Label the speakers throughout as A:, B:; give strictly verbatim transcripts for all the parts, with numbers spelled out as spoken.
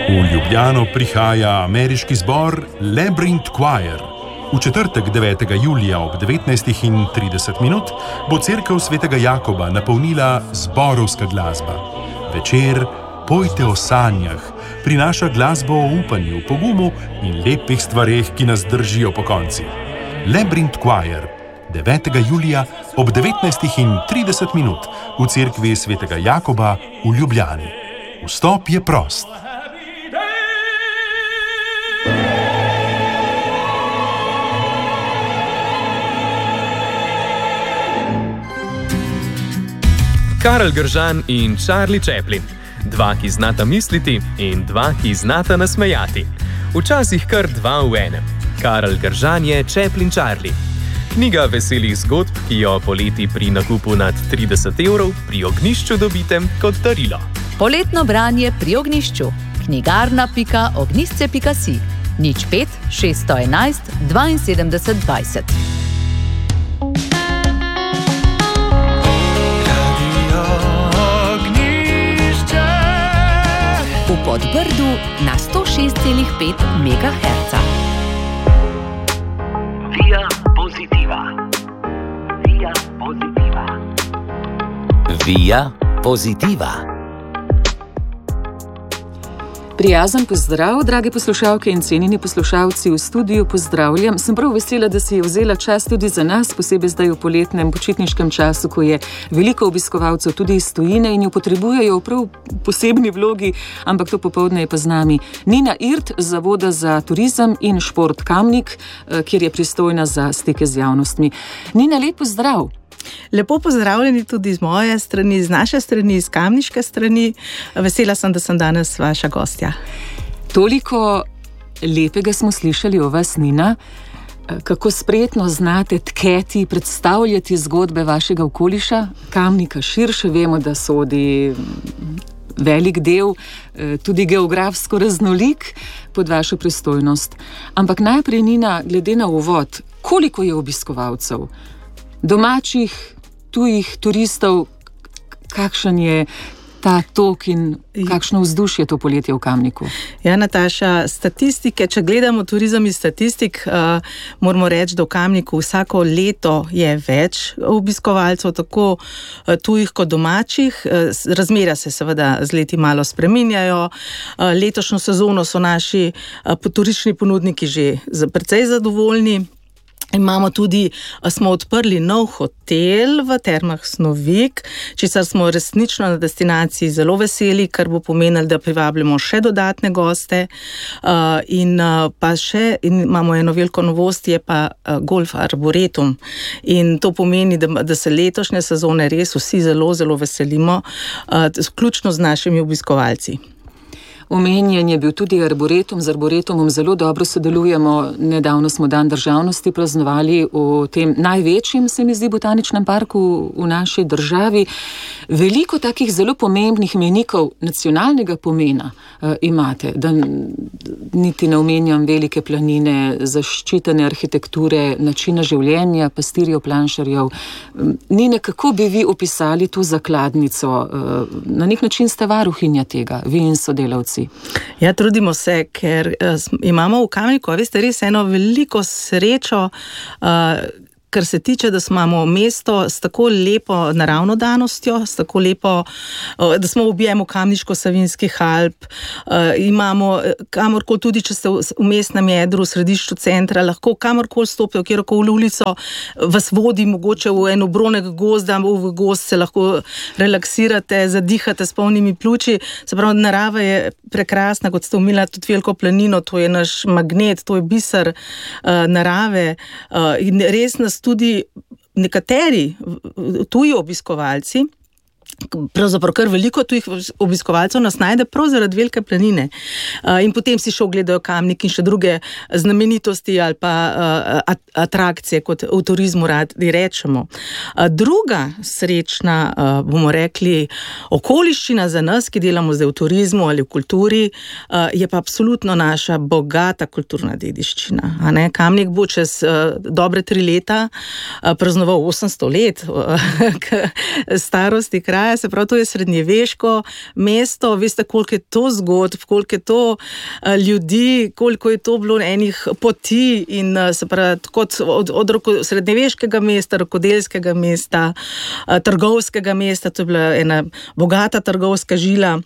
A: V Ljubljano prihaja ameriški zbor Labyrinth Choir. V četrtek devetega julija ob devetnajstih in trideset minut bo cerkev svetega Jakoba napolnila zborovska glasba. Večer Pojte o sanjah prinaša glasbo o upanju, pogumu in lepih stvareh, ki nas držijo pokonci. Labyrinth Choir devetega julija ob devetnajstih in trideset minut v cerkvi svetega Jakoba v Ljubljani. Vstop je prost.
B: Karel Gržan in Charlie Chaplin. Dva, ki znata misliti in dva, ki znata nasmejati. Včasih kar dva v enem. Karel Gržan je Chaplin Charlie. Knjiga veselih zgodb, ki jo poleti pri nakupu nad trideset evrov pri Ognjišču dobite kot darilo.
C: Poletno branje pri Ognjišču. knjigarna pika ognjišče pika si. Nič pet šeststo enajst dvainsedemdeset dvajset. V Podbrdu na sto šest celih pet megaherca.
D: Via Positiva. Via Positiva. Via Positiva.
E: Prijazen pozdrav, drage poslušalke in cenjeni poslušalci, v studiu pozdravljam. Sem prav vesela, da si je vzela čas tudi za nas, posebej zdaj v poletnem počitniškem času, ko je veliko obiskovalcev tudi iz tujine in jo potrebujejo v prav posebni vlogi, ampak to popoldne je pa z nami Nina Irt z Zavoda za turizem in šport Kamnik, kjer je pristojna za stike z javnostmi. Nina, lep pozdrav.
F: Lepo pozdravljeni tudi z moje strani, z naše strani, iz kamniške strani. Vesela sem, da sem danes vaša gostja.
E: Toliko lepega smo slišali o vas, Nina. Kako spretno znate tketi, predstavljati zgodbe vašega okoliša, Kamnika širše. Vemo, da sodi velik del, tudi geografsko raznolik, pod vašo pristojnost. Ampak najprej, Nina, glede na uvod, koliko je obiskovalcev? Domačih, tujih turistov, kakšen je ta tok in kakšno vzdušje to poletje v Kamniku?
F: Ja, Nataša, statistike, če gledamo turizem iz statistik, uh, moramo reči, da v Kamniku vsako leto je več obiskovalcev, tako uh, tujih kot domačih. Uh, razmere se seveda z leti malo spreminjajo. Uh, letošnjo sezono so naši uh, turistični ponudniki že precej zadovoljni. Imamo tudi, smo odprli nov hotel v Termah Snovik, česar smo resnično na destinaciji zelo veseli, kar bo pomenilo, da privabljamo še dodatne goste. Uh, in uh, pa še in imamo eno veliko novost, je pa uh, golf arboretum. In to pomeni, da, da se letošnje sezone res vsi zelo, zelo veselimo, uh, vključno z našimi obiskovalci.
E: Omenjen je bil tudi arboretum, z arboretumom zelo dobro sodelujemo. Nedavno smo dan državnosti praznovali v tem največjem, se mi zdi, botaničnem parku v naši državi. Veliko takih zelo pomembnih mejnikov nacionalnega pomena uh, imate, da niti ne omenjam velike planine, zaščitene arhitekture, načina življenja, pastirjev, planšarjev. Nine, kako bi vi opisali to zakladnico? Uh, na nek način ste varuhinja tega, vi in sodelavci.
F: Ja, trudimo se, ker uh, imamo v Kamniku, veste, res eno veliko srečo, uh, kar se tiče, da imamo mesto s tako lepo naravno danostjo, s tako lepo, uh, da smo v objemu Kamniško-Savinjskih Alp, uh, imamo kamorkoli, tudi če ste v mestnem jedru, v središču centra, lahko kamorkoli stopite, v kjerokoli ulico, vas vodi mogoče v en obronek gozda, v gozd se lahko relaksirate, zadihate s polnimi pljuči. Se pravi, narava je prekrasna, kot ste omenili, tudi veliko planino, to je naš magnet, to je biser uh, narave uh, in res nas tudi nekateri tuji obiskovalci, pravzaprav kar veliko tujih obiskovalcev nas najde prav zaradi velike planine. Uh, in potem si še ogledajo Kamnik in še druge znamenitosti ali pa uh, atrakcije, kot v turizmu radi rečemo. Uh, druga srečna, uh, bomo rekli, okoliščina za nas, ki delamo zdaj v turizmu ali v kulturi, uh, je pa absolutno naša bogata kulturna dediščina. A ne? Kamnik bo čez uh, dobre tri leta uh, praznoval osemsto let uh, starosti kraja dogaja, se pravi, to je srednjeveško mesto, veste, koliko je to zgodb, koliko je to uh, ljudi, koliko je to bilo enih poti in uh, se pravi, kot od, od roko, srednjeveškega mesta, rokodelskega mesta, uh, trgovskega mesta, to je bila ena bogata trgovska žila,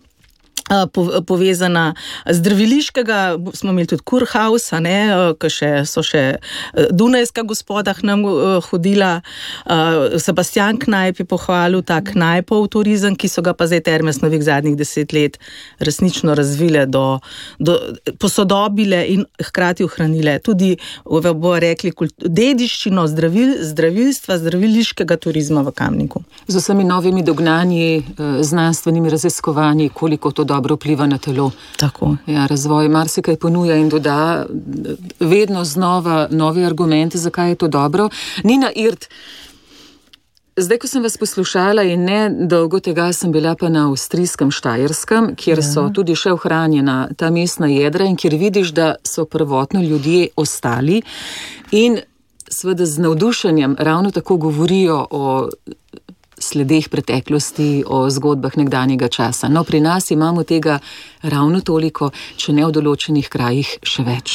F: povezana zdraviliškega, smo imeli tudi Kurhaus, ki še, so še Dunajska gospoda nam hodila, Sebastian Knajp je pohvalil ta Knajpov turizem, ki so ga pa zdaj Terme Snovik zadnjih deset let resnično razvile, do, do, posodobile in hkrati ohranile tudi, bo rekli, dediščino zdravil, zdravilstva, zdraviliškega turizma v Kamniku.
E: Z vsemi novimi dognanji, znanstvenimi raziskovanji, koliko to dobro vpliva na telo.
F: Tako.
E: Ja, razvoj marsikaj ponuja in doda vedno znova nove argumente, zakaj je to dobro. Nina Irt, zdaj, ko sem vas poslušala in ne dolgo tega sem bila pa na avstrijskem Štajerskem, kjer ja. so tudi še ohranjena ta mestna jedra in kjer vidiš, da so prvotno ljudje ostali in seveda z navdušenjem ravno tako govorijo o sledeh preteklosti, o zgodbah nekdanjega časa. No, pri nas imamo tega ravno toliko, če ne v določenih krajih še več.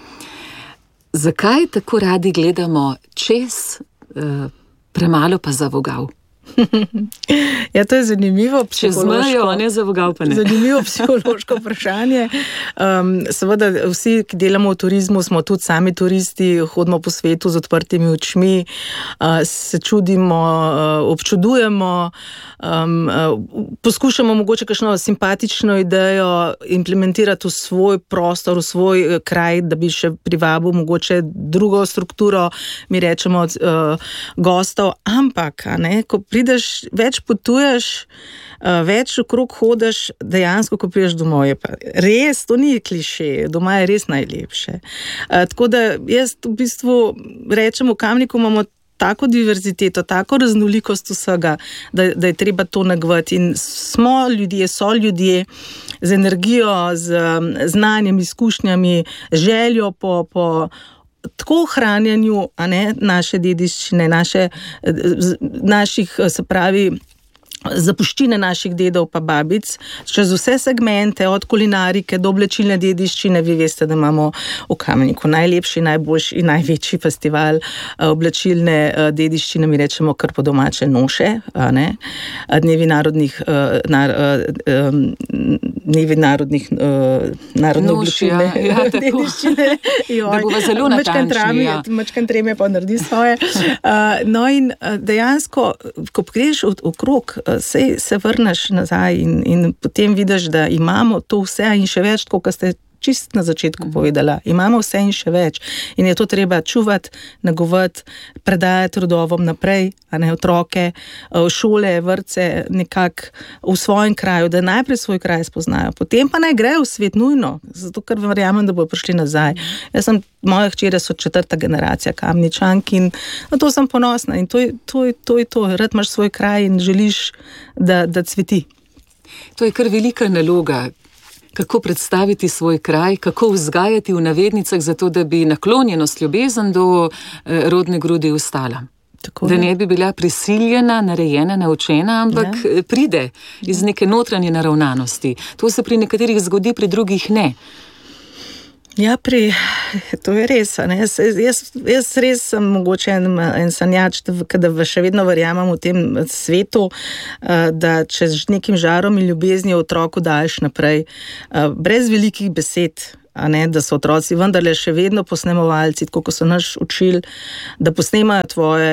E: Zakaj tako radi gledamo čez, eh, premalo pa za vogal?
F: Ja, to je zanimivo
E: psihološko. Če zmejo, ne za vogal pa ne.
F: Zanimivo psihološko vprašanje. Um, seveda, vsi, ki delamo v turizmu, smo tudi sami turisti, hodimo po svetu z odprtimi očmi, uh, se čudimo, uh, občudujemo, um, uh, poskušamo mogoče kakšno simpatično idejo implementirati v svoj prostor, v svoj uh, kraj, da bi še privabil mogoče drugo strukturo, mi rečemo, uh, gostov, ampak, a ne, ko prideš, več potuješ, več okrog hodiš, dejansko, ko prideš domov, je pa res, to ni kliše, doma je res najlepše. Tako da jaz v bistvu rečem, v Kamniku imamo tako diverziteto, tako raznolikost vsega, da, da je treba to negovati in smo ljudje, so ljudje z energijo, z znanjem, izkušnjami, željo po, po tako ohranjanju, a ne, naše dediščine, naše, naših, se pravi, zapuščine naših dedov pa babic, čez vse segmente, od kulinarike do oblečilne dediščine. Vi veste, da imamo v Kamniku najlepši, najboljši in največji festival oblečilne dediščine, mi rečemo kar po domače Noše, a ne, dnevi narodnih nar, dnevi narodnih narodno oblečilne
E: ja, ja,
F: dediščine.
E: Da bova zelo natančni. Ja.
F: Mačkan treme pa naredi svoje. No in dejansko, ko greš okrog, Sej se vrneš nazaj in, in potem vidiš, da imamo to vse in še več, kot ste čist na začetku povedala. Imamo vse in še več. In je to treba čuvati, negovati, predajati rodovom naprej, a ne otroke, šole, vrtce, nekako v svojem kraju, da najprej svoj kraj spoznajo. Potem pa naj grejo v svet nujno, zato ker verjamem, da bodo prišli nazaj. Jaz sem, moje hčere so četrta generacija Kamničank in na to sem ponosna. In to je to, je, to, je to. Rad imaš svoj kraj in želiš, da, da cveti.
E: To je kar velika naloga. Kako predstaviti svoj kraj, kako vzgajati v navednicah, zato da bi naklonjenost, ljubezen do eh, rodne grudi ostala. Tako da ne bi bila prisiljena, narejena, naučena, ampak ja. pride iz neke notranje naravnanosti. To se pri nekaterih zgodi, pri drugih ne.
F: Ja, pri, to je res. Ne? Jaz, jaz, jaz res sem mogoče en, en sanjač, da še vedno verjamem v tem svetu, da če z nekim žarom in ljubeznijo otroku daješ naprej, brez velikih besed, a ne, da so otroci vendarle še vedno posnemovalci, tako kot so nas učili, da posnemajo tvoje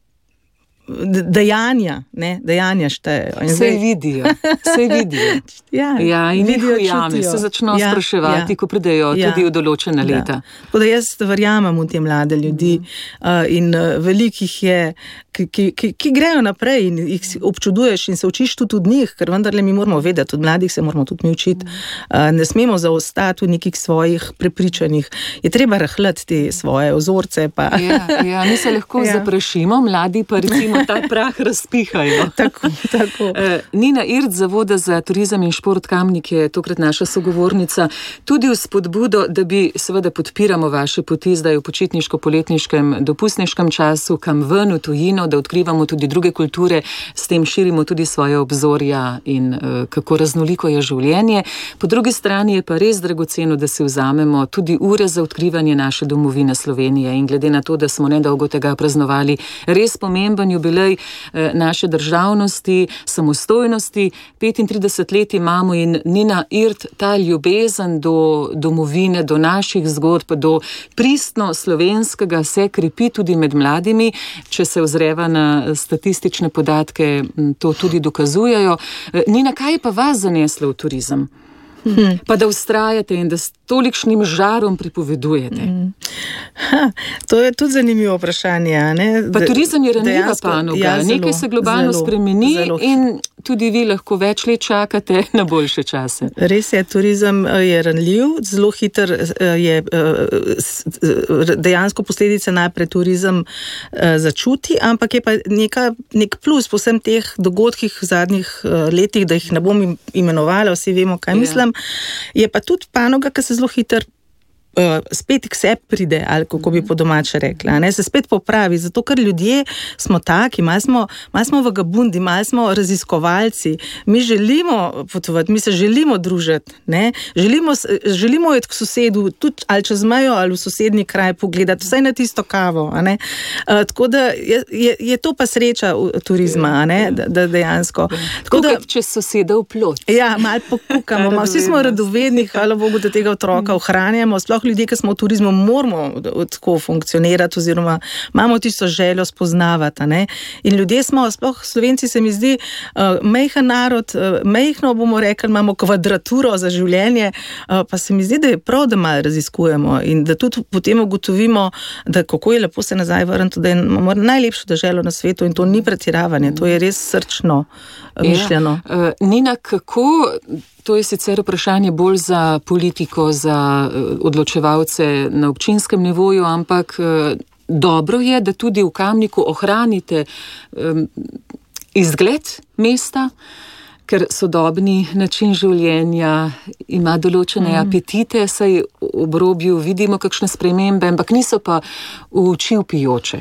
F: dejanja, ne, dejanja štejejo.
E: Vse vidijo, vse vidijo.
F: ja,
E: ja, in vidijo, jame, se začno ja, spraševati, ja, ko pridejo ja, tudi v določena leta.
F: Da. Tako da jaz verjamem v te mlade ljudi mm. uh, in uh, velikih je, ki, ki, ki, ki grejo naprej in jih občuduješ in se učiš tudi od njih, ker vendarle mi moramo vedeti, od mladih se moramo tudi mi učiti. Uh, ne smemo zaostati v nekih svojih prepričanjih. Je treba rahljati te svoje ozorce. Pa.
E: ja, ja, mi se lahko ja. zaprašimo, mladi pa recimo samo ta prah razpihajo.
F: Tako, tako.
E: Nina Irt, Zavoda za turizem in šport Kamnik je tokrat naša sogovornica. Tudi v spodbudo, da bi seveda podpiramo vaše poti zdaj v počitniško-poletniškem dopustniškem času, kam ven v tujino, da odkrivamo tudi druge kulture, s tem širimo tudi svoje obzorja in uh, kako raznoliko je življenje. Po drugi strani je pa res dragoceno, da si vzamemo tudi ure za odkrivanje naše domovine Slovenije in glede na to, da smo nedolgo tega praznovali res pomemben jubilej uh, naše državnosti, samostojnosti, petintrideset let imamo in Nina Irt, ta ljubezen do domovine, do naših zgodb, do pristno slovenskega se krepi tudi med mladimi, če se ozreva na statistične podatke, to tudi dokazujejo. Nina, kaj je pa vas zaneslo v turizem? Hmm. Pa da vztrajate in da s tolikšnim žarom pripovedujete. Hmm.
F: Ha, to je tudi zanimivo vprašanje. Ne?
E: Pa turizem je ranljiva panoga. Ja, nekaj se globalno zelo, spremeni zelo. In tudi vi lahko več let čakate na boljše čase.
F: Res je, turizem je ranljiv, zelo hiter je dejansko posledice najprej turizem začuti, ampak je pa neka, nek plus po vsem teh dogodkih v zadnjih letih, da jih ne bom imenovala, vsi vemo, kaj mislim. Je pa tudi panoga, ki se zelo hiter uh, spet k sebi pride, ali kako bi po domače rekla, ne, se spet popravi, zato ker ljudje smo taki, malo smo, malo smo vagabundi, malo smo raziskovalci, mi želimo potovati, mi se želimo družiti, ne, želimo, želimo iti k sosedu, tudi ali čez mejo, ali v sosednji kraj pogledati, vsaj na tisto kavo, a ne, uh, tako da je, je, je to pa sreča turizma, a ne, da, da dejansko.
E: Tako da, če soseda v plot.
F: Ja, malo pokukamo, malo vsi smo radovedni, hvala Bogu, da tega otroka ohranjamo, sploh ljudje, ki smo v turizmu, moramo tako funkcionirati oziroma imamo tisto željo spoznavati, ne? In ljudje smo, sploh Slovenci se mi zdi, uh, majhen narod, uh, majhno bomo rekli, imamo kvadraturo za življenje, uh, pa se mi zdi, da je prav, da malo raziskujemo in da tudi potem ugotovimo, da kako je lepo se nazaj vrniti, da imamo najlepšo deželo na svetu in to ni pretiravanje, to je res srčno uh, mišljeno.
E: Ja. Uh, Nina, kako... To je sicer vprašanje bolj za politiko, za odločevalce na občinskem nivoju, ampak dobro je, da tudi v Kamniku ohranite um, izgled mesta, ker sodobni način življenja ima določene mm. apetite, saj v obrobju vidimo kakšne spremembe, ampak niso pa v oči vpijoče.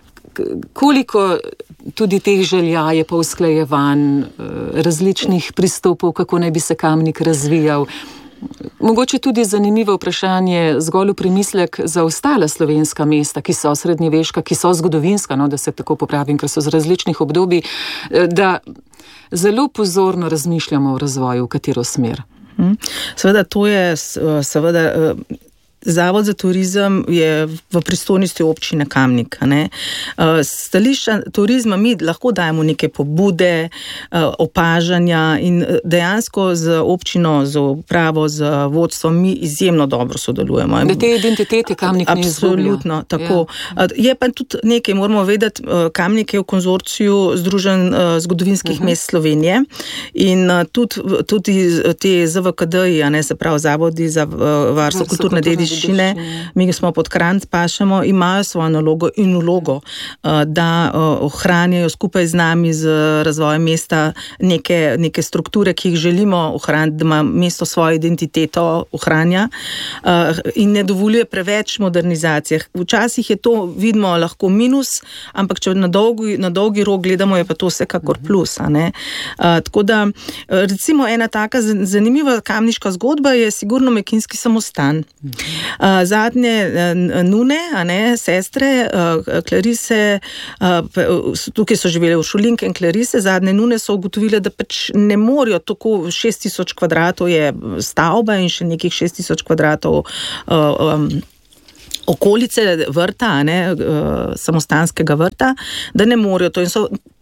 E: Koliko tudi teh želja je pa usklajevanj, različnih pristopov, kako naj bi se Kamnik razvijal. Mogoče tudi zanimivo vprašanje, zgolj v premislek za ostala slovenska mesta, ki so srednjeveška, ki so zgodovinska, no, da se tako popravim, ker so z različnih obdobij, da zelo pozorno razmišljamo o razvoju, v katero smer.
F: Seveda to je, seveda... Zavod za turizem je v pristojnosti občine Kamnik. Ne? Stališča turizma mi lahko dajemo neke pobude, opažanja in dejansko z občino, z upravo, z vodstvom mi izjemno dobro sodelujemo.
E: Da te identitete Kamnik ne izgublja.
F: Absolutno, tako. Ja. Je pa tudi nekaj, moramo vedeti, Kamnik je v konzorciju Združenj zgodovinskih uh-huh. mest Slovenije in tudi, tudi te Z V K D-ji, a ne, se pravi zavodi za varstvo kulturne dediščine, mi smo pod Kranj pašemo, imajo svojo nalogo in vlogo, da ohranjajo skupaj z nami z razvojem mesta neke, neke strukture, ki jih želimo ohraniti, da ima mesto svojo identiteto ohranja in ne dovoljuje preveč modernizacije. Včasih je to, vidimo, lahko minus, ampak če na dolgi, na dolgi rok gledamo, je pa to vsekakor plus. A ne? Tako da, recimo ena taka zanimiva kamniška zgodba je sigurno Mekinski samostan. Uh, zadnje uh, nune, a ne, sestre, uh, Klarise, uh, tukaj so živele Uršulinke in Klarise, zadnje nune so ugotovile, da pač ne morajo tako, šest tisoč kvadratov je stavba in še nekih šest tisoč kvadratov uh, um, okolice vrta, a ne, uh, samostanskega vrta, da ne morajo to in so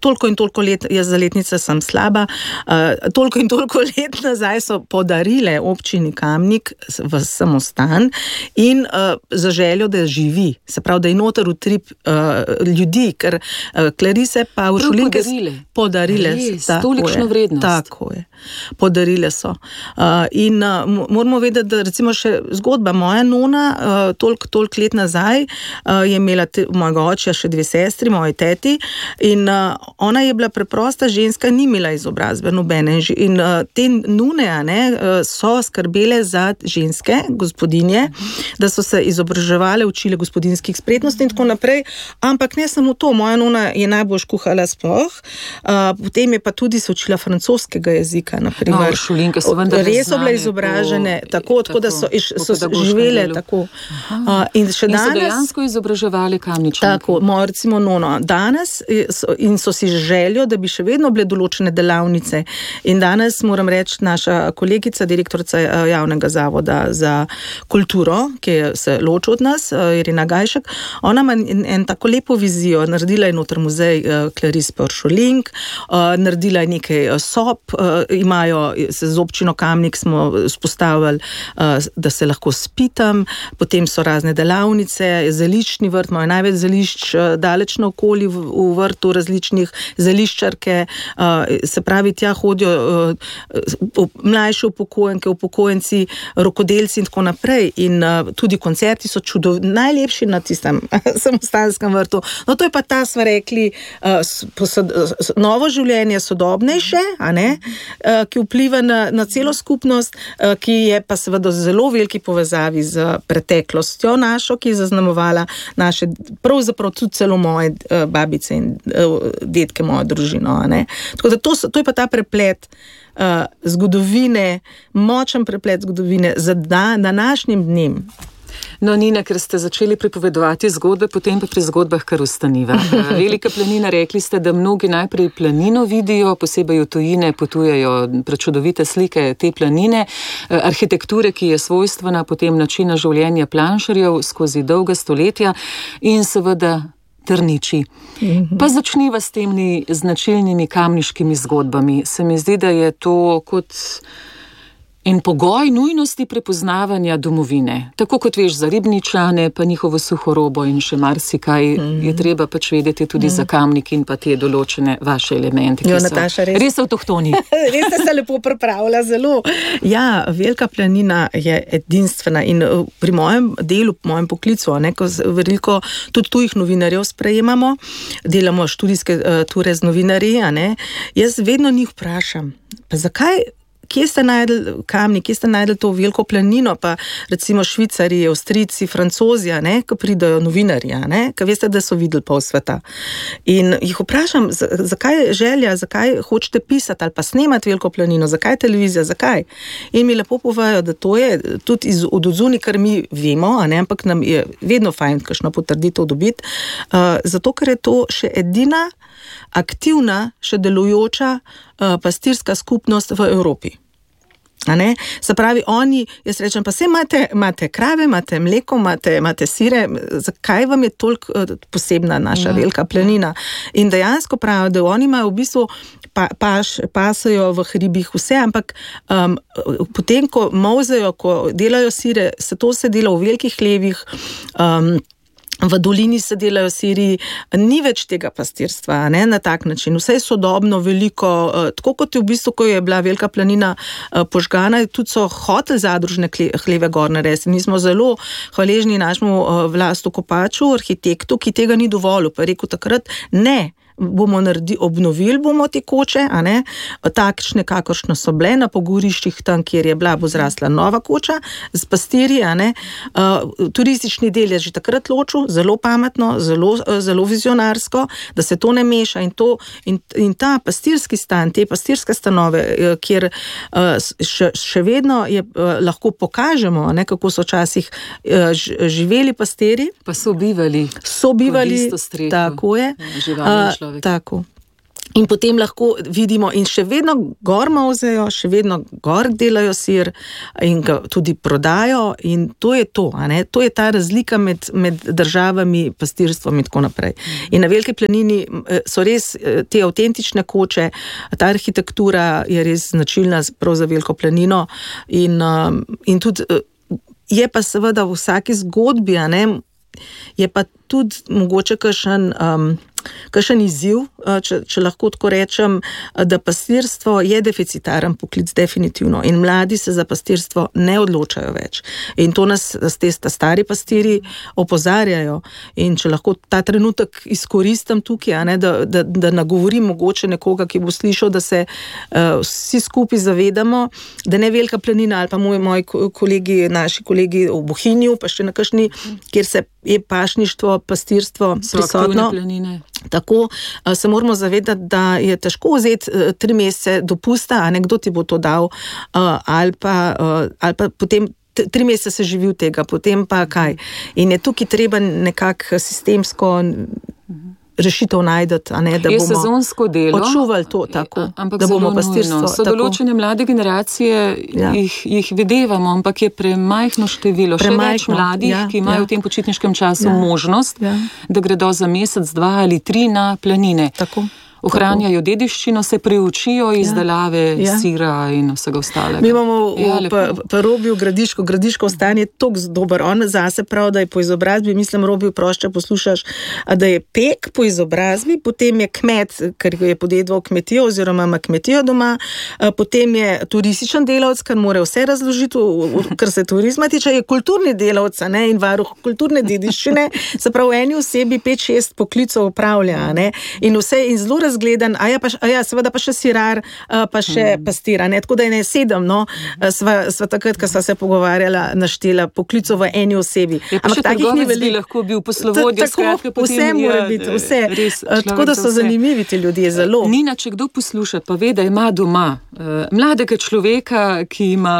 F: toliko in toliko let, jaz za letnice sem slaba, uh, toliko in toliko let nazaj so podarile občini Kamnik v samostan in uh, za željo, da živi. Se pravi, da je noter utrip uh, ljudi, ker uh, Clarise pa Uršulinke
E: podarile.
F: Podarile.
E: Res, tolikšno vrednost.
F: Tako je. Podarile so. Uh, in uh, moramo vedeti, da recimo še zgodba moja nona, uh, toliko, toliko let nazaj, uh, je imela te, mojega očja še dve sestri, moji teti, in uh, ona je bila preprosta ženska, ni imela izobrazbe nobene. In uh, te nune ne, uh, so skrbele za ženske, gospodinje, da so se izobraževale, učile gospodinskih spretnosti in tako naprej. Ampak ne samo to, moja nuna je najbolj kuhala sploh, uh, potem je pa tudi se učila francoskega jezika, naprimer.
E: No, Uršulinke so vendar
F: res so bile izobražene, po, tako, tako, da so, iš, so živele
E: delu.
F: Tako. Uh, in še
E: in
F: danes,
E: so dejansko izobraževali Kamničanke.
F: Tako, moja recimo nono, danes so, in so si željo, da bi še vedno bile določene delavnice. In danes moram reči, naša kolegica, direktorica javnega zavoda za kulturo, ki se loči od nas, Irina Gajšek, ona ima en, en tako lepo vizijo, naredila je noter muzej Clarise Uršulink, naredila je nekaj sob, imajo se z občino Kamnik smo spostavili, da se lahko spitam, potem so razne delavnice, zeliščni vrt, imajo največ zelišč daleč na okoli v, v vrtu, različnih zeliščarke, se pravi, tja hodijo mlajše upokojenke, upokojenci, rokodelci in tako naprej. In tudi koncerti so čudov, najlepši na tistem samostanskem vrtu. No, to je pa ta, smo rekli, novo življenje, sodobnejše, a ne, ki vpliva na, na celo skupnost, ki je pa seveda zelo veliki povezavi z preteklostjo našo, ki je zaznamovala naše, pravzaprav tudi celo moje babice in detke, mojo družino. A ne. Tako da to, to je pa ta preplet uh, zgodovine, močen preplet zgodovine za dan, današnjim dnem.
E: No, Nina, ker ste začeli pripovedovati zgodbe, potem pa pri zgodbah kar ustaniva. Velika planina, rekli ste, da mnogi najprej planino vidijo, posebej v tujine potujejo prečudovite slike te planine, arhitekture, ki je svojstvena, potem načina življenja planšarjev skozi dolga stoletja in seveda Trniči. Mm-hmm. Pa začniva s temi značilnimi kamniškimi zgodbami. Se mi zdi, da je to kot en pogoj nujnosti prepoznavanja domovine. Tako kot veš za Ribničane, pa njihovo suhorobo in še marsikaj, mm. je treba pač vedeti tudi mm. za Kamnik in pa te določene vaše elemente, ki jo, Nataša, res, res avtohtoni.
F: Res ste se lepo pripravila, zelo. Ja, Velika planina je edinstvena in pri mojem delu, mojem poklicu, ne, ko veliko tudi tujih novinarjev sprejemamo, delamo študijske uh, ture z novinarji, a ne, jaz vedno njih vprašam, pa zakaj kje ste najdeli Kamnik, kje ste najdeli to veliko planino, pa recimo Švicarji, Avstrijci, Francozi, ne, ko pridajo novinarji, ne, ko veste, da so videli pol sveta. In jih vprašam, zakaj je želja, zakaj hočete pisati ali pa snemati veliko planino, zakaj televizija, zakaj? In mi lepo povejo, da to je tudi iz, od odzuni, kar mi vemo, a ne, ampak nam je vedno fajn kakšno potrditev dobiti, uh, zato ker je to še edina aktivna, še delujoča uh, pastirska skupnost v Evropi. A ne? Se pravi, oni, jaz rečem, pa se imate, imate krave, imate mleko, imate, imate sire, zakaj vam je toliko posebna naša ja. Velika planina? In dejansko pravijo, da oni imajo v bistvu pa, paš, pasajo v hribih vse, ampak um, potem, ko molzejo, ko delajo sire, se to se dela v velikih hlevih, um, v dolini se delajo siri, ni več tega pastirstva, ne, na tak način. Vse je sodobno, veliko, tako kot je v bistvu, ko je bila Velika planina požgana, tudi so hoteli zadružne hleve gor narediti. Mi smo zelo hvaležni našemu Vlastu Kopaču, arhitektu, ki tega ni dovolil, pa je rekel takrat, ne, bomo naredi, obnovili bomo te koče, a ne, takšne, kakršne so bile na pogoriščih tam, kjer je bila, bo zrasla nova koča z pastirji, a ne. Uh, turistični del je že takrat ločil, zelo pametno, zelo, zelo vizionarsko, da se to ne meša in, to, in, in ta pastirski stan, te pastirske stanove, kjer uh, še, še vedno je, uh, lahko pokažemo, a ne, kako so včasih uh, živeli pastiri.
E: Pa so bivali.
F: So bivali, tako je.
E: Živalni človek.
F: Tako. In potem lahko vidimo, in še vedno gor mauzejo, še vedno gor delajo sir in ga tudi prodajo, in to je to, a ne? To je ta razlika med, med državami, pastirstvom in tako naprej. In na Veliki planini so res te avtentične koče, ta arhitektura je res značilna prav za Veliko planino in, in tudi je pa seveda v vsaki zgodbi, a ne, je pa tudi mogoče kakšen um, kakšen izziv, če, če lahko tako rečem, da pastirstvo je deficitaren poklic definitivno in mladi se za pastirstvo ne odločajo več. In to nas te stari pastiri opozarjajo. In če lahko ta trenutek izkoristim tukaj, a ne, da, da, da nagovorim mogoče nekoga, ki bo slišal, da se uh, vsi skupaj zavedamo, da ne Velika planina ali pa moji, moji kolegi, naši kolegi v Bohinju, pa še na kakšni, kjer se je pašništvo, pastirstvo prisotno. Tako se moramo zavedati, da je težko vzeti tri mesece dopusta, a nekdo ti bo to dal, ali pa, ali pa potem tri mesece se živi v tega, potem pa kaj. In je tukaj treba nekako sistemsko rešitev najdeti, a ne, da
E: je
F: bomo
E: sezonsko delo,
F: odšuvali to tako,
E: ampak
F: da bomo pastirstvo.
E: So določene mlade generacije, ja. jih, jih videvamo, ampak je premajhno število, premajhno, še več mladih, ja, ki imajo ja. v tem počitniškem času ja. možnost, ja. da gredo za mesec, dva ali tri na planine. Tako. Ohranjajo dediščino, se priučijo izdelave ja, ja. sira in vsega ostalega.
F: Mi imamo ja, v, v, v Robiju Gradiško, Gradiško stanje tok dober. On zase prav, da je po izobrazbi, mislim, Robiju prošče poslušaš, da je pek po izobrazbi, potem je kmet, ker je podedval kmetijo oziroma ima kmetijo doma, potem je turističen delavc, kar mora vse razložiti, kar se turizma tiče, je kulturni delavc, ne, in varuh kulturne dediščine, se prav v eni osebi pet šest poklicov upravlja, ne, in vse in zelo razgledan, a ja, pa, a ja, seveda pa še sirar, pa še pastira, ne, tako da je ne sedem, no, sva, sva takrat, ko sva se pogovarjala, naštela poklicov v eni osebi.
E: Je pa še trgovec bi lahko bil poslovodja, skratka, potem
F: vse mora biti, vse, res, tako da so zanimivi ti ljudje, zelo.
E: Nina, če kdo posluša, pa ve, da ima doma mladega človeka, ki ima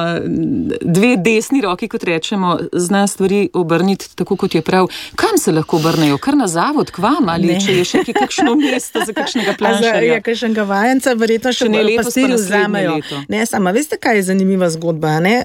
E: dve desni roki, kot rečemo, zna stvari obrniti tako, kot je prav. Kam se lahko obrnejo? Kar na zavod, k vam, ali ne. Če je še kakšno mesto za kakšnega
F: planšarja. Je kakšnega vajenca, verjetno še pastirju vzamejo. Ne, sama, veste, kaj je zanimiva zgodba, ne?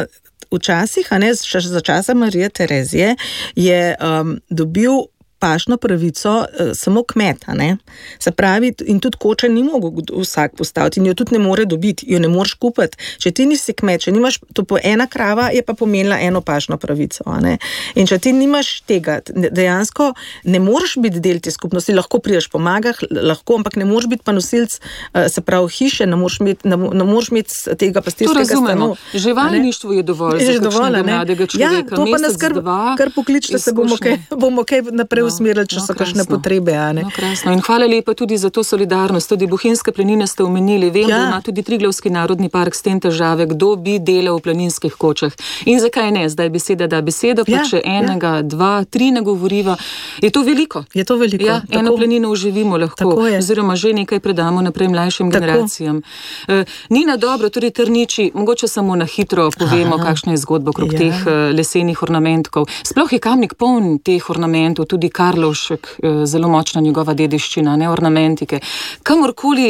F: Včasih, a ne, za časa Marije Terezije je um, dobil pašno pravico uh, samo kmet, a ne? Se pravi, in tudi koča ni mogel vsak postaviti in jo tudi ne more dobiti, jo ne moreš kupiti. Če ti nisi kmet, če nimaš, to po ena krava je pa pomenila eno pašno pravico, a ne? In če ti nimaš tega, dejansko ne moreš biti del te skupnosti, lahko prideš pomagah, lahko, ampak ne moreš biti pa nosilc, uh, se pravi, hiše, ne moreš imeti, ne, ne moreš imeti tega pastirskega stanu.
E: Živalništvo je dovolj je za kakšnega mladega človeka.
F: Ja, to pa nas kar, kar pokličite, se bomo kaj, bomo kaj naprej usmerili, če no, so kakšne potrebe, a ne?
E: No, krasno. In hvala lepa tudi za to solidarnost. Tudi Bohinjske planine ste omenili. Vem, ja. da ima tudi Triglavski narodni park s tem težave, kdo bi delal v planinskih kočah. In zakaj ne? Zdaj beseda da besedo, pa ja, če enega, ja. dva, tri nagovoriva. Je to veliko?
F: Je to veliko.
E: Ja, tako, eno planino uživimo lahko. Oziroma že nekaj predamo naprej mlajšim tako. generacijam. Uh, Nina, dobro, torej Trniči, mogoče samo na hitro povemo, Aha. kakšna je zgodba okrog ja. teh uh, lesenih ornamentkov. Sploh je Kamnik poln teh ornamentov, tudi Karlovšek, zelo močna njegova dediščina, ne, ornamentike. Kamorkoli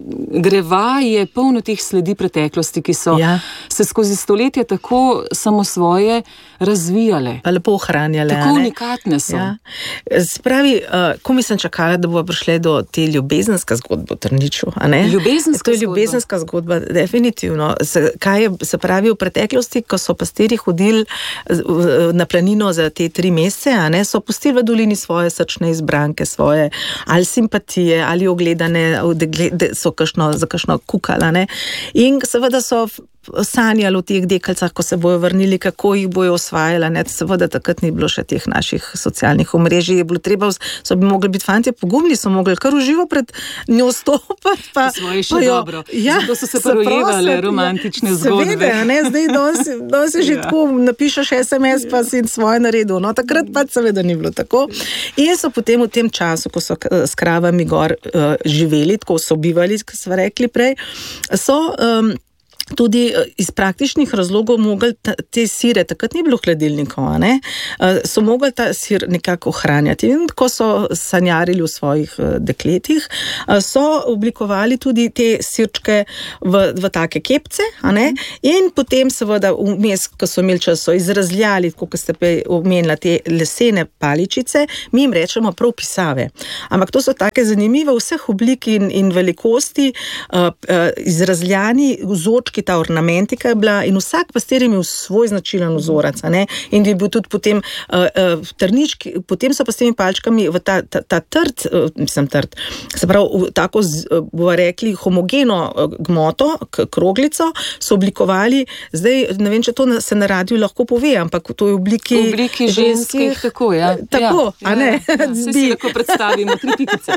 E: greva je polno tih sledi preteklosti, ki so ja. se skozi stoletja tako samo svoje razvijale.
F: Pa lepo ohranjale.
E: Tako unikatne so.
F: Ja. Spravi, uh, ko mi sem čakala, da bo prišle do te ljubezenska zgodba v Trniču, a ne?
E: Ljubezenska
F: to je ljubezenska zgodba, zgodba definitivno. Se, kaj je, se pravi, v preteklosti, ko so pastiri hodili na planino za te tri mesece, a ne, so pustili v dolini svoje srčne izbranke, svoje ali simpatije, ali ogledane, so kakšno, za kakšno kukala, ne. In seveda so sanjali o teh dekalcah, ko se bojo vrnili, kako jih bojo osvajala, ne, seveda takrat ni bilo še teh naših socialnih omrežij, je bilo treba, so bi mogli biti fantje pogumni, so mogli kar uživo pred njo stopati, pa
E: svoje še jo, dobro, ja, zato so se porojevale romantične ja, zgodbe.
F: Seveda, ne, zdaj danes, danes je že ja. tako, napišeš es em es, pa si svoje naredil, no, takrat pa seveda ni bilo tako. In so potem v tem času, ko so s kravami gor uh, živeli, tako so bivali, ko smo rekli prej, so um, tudi iz praktičnih razlogov mogli te sire, takrat ni bilo hladilnikov, ne, so mogli ta sir nekako ohranjati. In ko so sanjarili v svojih dekletih, so oblikovali tudi te sirčke v, v take kepce, a ne, in potem seveda vmes, ko so imeli čas, so izrazljali, kot ste pa omenila, te lesene paličice, mi jim rečemo prav pisave. Ampak to so take zanimive vseh oblik in, in velikosti, uh, uh, izrazljani vzorčki, ta ornamentika je bila in vsak pastir je imel svoj značilen vzorec, ne? In je bil tudi potem uh, uh, trnički, potem so pa s temi palčkami v ta, ta, ta trd, uh, mislim trd, se pravi, tako, uh, bomo rekli, homogeno uh, gmoto, k, kroglico, so oblikovali, zdaj, ne vem, če to se na radiju lahko pove, ampak to je v obliki,
E: v obliki ženskih, ženskih, tako, ja.
F: Tako,
E: ja,
F: a ne?
E: Ja, ja, vse si lahko predstavimo, tri pikice.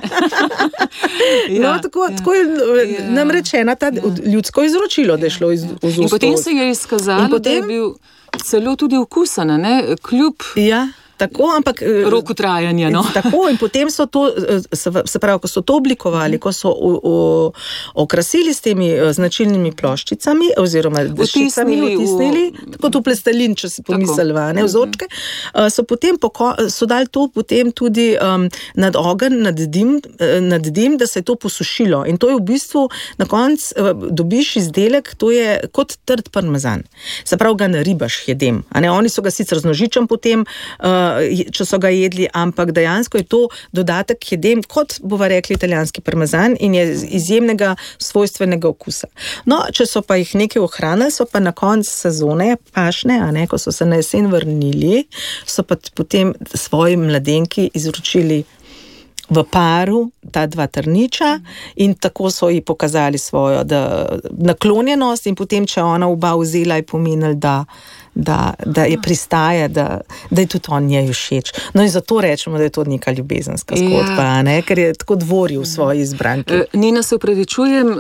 F: ja, no, tako, ja. tako je ja. nam rečena ta ja. ljudsko izročilo, da je šlo iz, iz
E: In potem se je izkazalo, potem, da je bil celo tudi okusen, ne, kljub...
F: Ja. Tako, ampak
E: roku trajanja, no.
F: Tako, in potem so to, se pravi, ko so to oblikovali, ko so o, o, okrasili s temi značilnimi ploščicami, oziroma deščicami, vtisnili, v... tako to plestalin, če si pomislila, ne, vzorčke, so potem, poko, so dali to potem tudi um, nad ogenj, nad dim, nad dim, da se je to posušilo. In to je v bistvu, na koncu uh, dobiš izdelek, to je kot trd parmezan. Se pravi, ga naribaš jedem. A ne, oni so ga sicer z nožičem potem uh, če so ga jedli, ampak dejansko je to dodatek jedem, kot bova rekli italijanski parmezan in je izjemnega svojstvenega okusa. No, če so pa jih nekaj ohranili, so pa na koncu sezone pašne, a ne, ko so se na jesen vrnili, so pa potem svoji mladenki izročili v paru ta dva trniča in tako so ji pokazali svojo da, naklonjenost in potem, če ona oba vzela, je pomenil, da Da, da je pristaja, da, da je tudi on njej všeč. No in zato rečemo, da je to neka ljubezenska zgodba, ja. ne? Ker je tako dvoril v svoji izbranki.
E: Nina, se upravičujem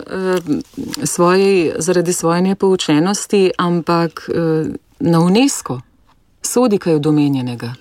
E: svoji, zaradi svoje nepoučenosti, ampak na UNESCO sodi kaj od omenjenega?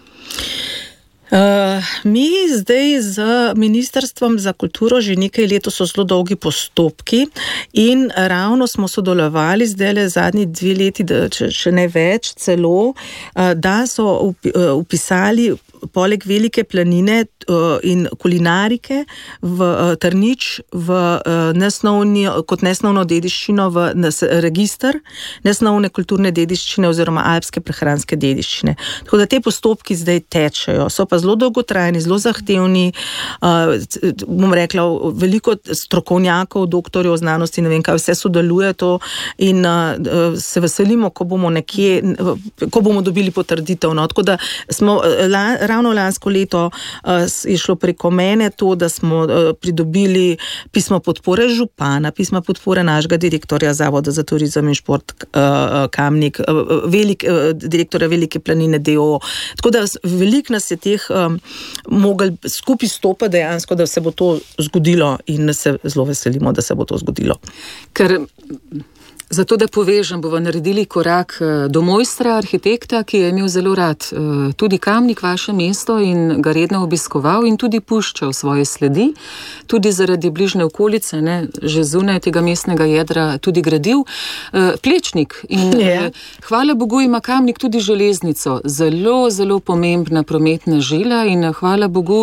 F: Uh, mi zdaj z Ministrstvom za kulturo že nekaj leto so zelo dolgi postopki in ravno smo sodelovali zdaj le zadnji dve leti, da, če, če ne več celo, uh, da so up, uh, upisali poleg Velike planine uh, in kulinarike v uh, Trnič v, uh, nesnovni, kot nesnovno dediščino v nes, register nesnovne kulturne dediščine oziroma alpske prehranske dediščine. Tako da te postopki zdaj tečejo, so pa zelo dolgotrajni, zelo zahtevni, uh, bom rekla, veliko strokovnjakov, doktorjev znanosti, ne vem kaj, vse sodeluje to in uh, se veselimo, ko bomo nekje, ko bomo dobili potrditev. No? Tako da smo la, ravno lansko leto uh, je šlo preko mene to, da smo uh, pridobili pismo podpore župana, pismo podpore našega direktorja Zavoda za turizem in šport uh, Kamnik, uh, velik, uh, direktorja Velike planine D O O. Tako da veliko nas je teh um, mogli skupaj stopati dejansko, da se bo to zgodilo in se zelo veselimo, da se bo to zgodilo.
E: Ker zato, da povežem, bomo naredili korak do mojstra, arhitekta, ki je imel zelo rad tudi Kamnik, vaše mesto, in ga redno obiskoval in tudi puščal svoje sledi, tudi zaradi bližnje okolice, ne, že zunaj tega mestnega jedra tudi gradil. Plečnik in yeah. hvala Bogu ima Kamnik tudi železnico, zelo, zelo pomembna prometna žila in hvala Bogu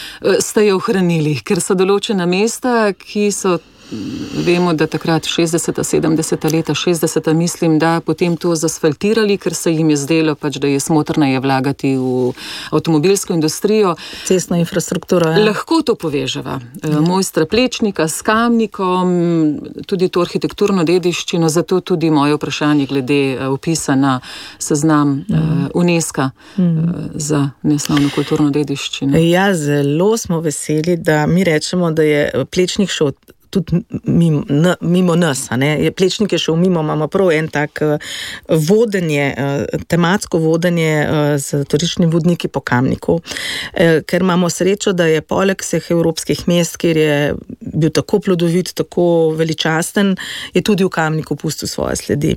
E: ste jo ohranili, ker so določena mesta, ki so vemo, da takrat šestdeseta, sedemdeseta leta, šestdeseta mislim, da potem to zasfaltirali, ker se jim je zdelo, pač, da je smotrno je vlagati v avtomobilsko industrijo.
F: Cestno infrastrukturo. Ja.
E: Lahko to poveževa. Ja. Mojstra Plečnika s Kamnikom, tudi to arhitekturno dediščino, zato tudi moje vprašanje glede upisa na seznam mm. UNESCO mm. za nesnovno kulturno dediščino.
F: Ja, zelo smo veseli, da mi rečemo, da je Plečnik šel tudi mimo, n, mimo nas. A ne? Plečnik je šel mimo, imamo prav en tak uh, vodenje, uh, tematsko vodenje uh, z turističnimi vodniki po Kamniku, uh, ker imamo srečo, da je poleg vseh evropskih mest, kjer je bil tako plodovit, tako veličasten, je tudi v Kamniku pustil svoje sledi.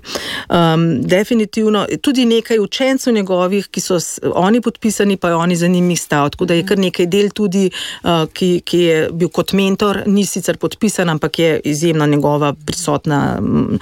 F: Um, definitivno, tudi nekaj učencev njegovih, ki so s, oni podpisani, pa je oni za njimi stal, tako da je kar nekaj del tudi, uh, ki, ki je bil kot mentor, ni sicer podpisan, ampak je izjemna njegova prisotna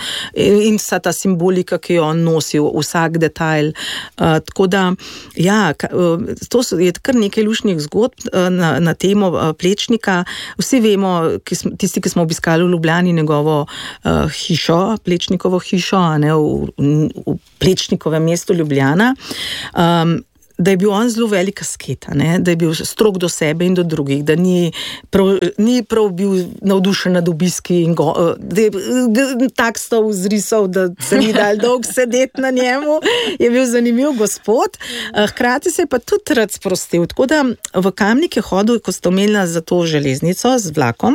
F: in vsa ta simbolika, ki jo on nosi, vsak detajl. Uh, tako da, ja, to je kar nekaj luštnih zgodb na, na temo Plečnika. Vsi vemo, ki smo, tisti, ki smo obiskali v Ljubljani njegovo uh, hišo, Plečnikovo hišo, a ne, v, v Plečnikovem mestu Ljubljana, um, da je bil on zelo velik asket, ne? Da je bil strog do sebe in do drugih, da ni prav, ni prav bil navdušen nad obiski in go, da je tak stol zrisal, da se ni dal dolg sedeti na njemu, je bil zanimiv gospod, hkrati se je pa tudi rad sprostil, tako da v Kamnik je hodil, ko ste omenila za to železnico z vlakom.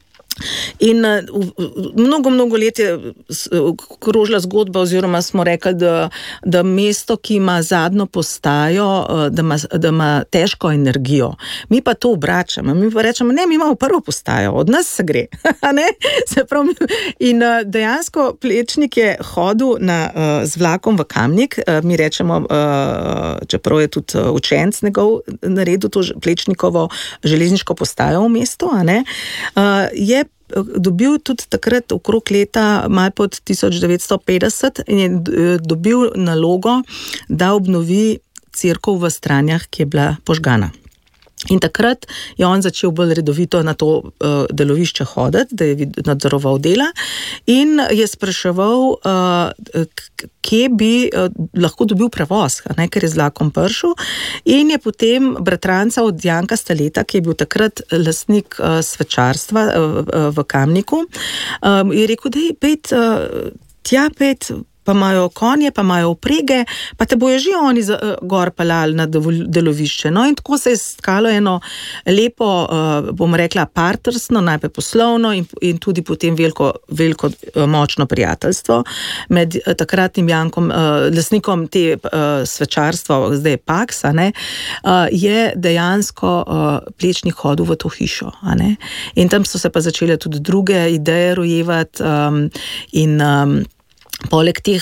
F: In mnogo, mnogo let je krožila zgodba, oziroma smo rekli, da, da mesto, ki ima zadnjo postajo, da ima, da ima težko energijo. Mi pa to obračamo, mi pa rečemo, ne, mi imamo prvo postajo, od nas se gre. Ne? Se pravi, in dejansko Plečnik je hodil na, z vlakom v Kamnik, mi rečemo, čeprav je tudi učenc njegov naredil to Plečnikovo železniško postajo v mestu, a ne, je dobil tudi takrat okrog leta malo pod tisoč devetsto petdeset in je dobil nalogo, da obnovi cerkev v Stranjah, ki je bila požgana. In takrat je on začel bolj redovito na to uh, delovišče hoditi, da je nadzoroval dela in je spraševal, uh, kje bi uh, lahko dobil prevoz, ne, ker je z vlakom prišel, in je potem bratranca od Janka Staleta, ki je bil takrat lastnik uh, svečarstva uh, uh, v Kamniku, um, je rekel, da je pet, uh, tja pet, pa imajo konje, pa imajo oprege, pa te bojo že oni za, uh, gor pelali na delovišče. No in tako se je stkalo eno lepo, uh, bom rekla, partnersno, najprej poslovno in, in tudi potem veliko, veliko uh, močno prijateljstvo med uh, takratnim Jankom, uh, lastnikom te uh, svečarstva, zdaj je Paks, a ne, uh, je dejansko uh, Plečnik hodil v to hišo, a ne. In tam so se pa začele tudi druge ideje rojevati um, in um, poleg teh